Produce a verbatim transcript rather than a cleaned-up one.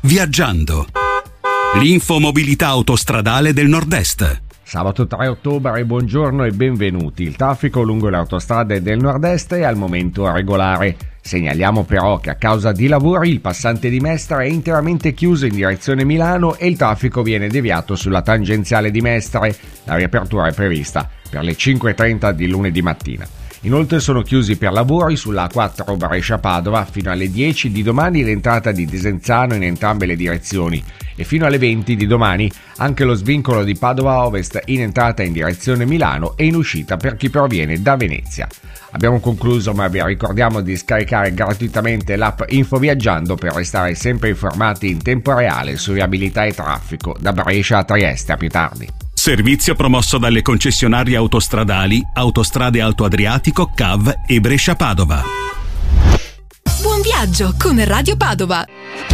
Viaggiando. L'infomobilità autostradale del Nord-Est. Sabato tre ottobre, buongiorno e benvenuti. Il traffico lungo le autostrade del Nord-Est è al momento regolare. Segnaliamo però che a causa di lavori il passante di Mestre è interamente chiuso in direzione Milano e il traffico viene deviato sulla tangenziale di Mestre. La riapertura è prevista per le cinque e trenta di lunedì mattina. Inoltre sono chiusi per lavori sulla A quattro Brescia-Padova fino alle dieci di domani l'entrata di Desenzano in entrambe le direzioni e fino alle venti di domani anche lo svincolo di Padova Ovest in entrata in direzione Milano e in uscita per chi proviene da Venezia. Abbiamo concluso, ma vi ricordiamo di scaricare gratuitamente l'app Info Viaggiando per restare sempre informati in tempo reale su viabilità e traffico da Brescia a Trieste. A più tardi. Servizio promosso dalle concessionarie autostradali Autostrade Alto Adriatico, C A V e Brescia Padova. Buon viaggio con Radio Padova.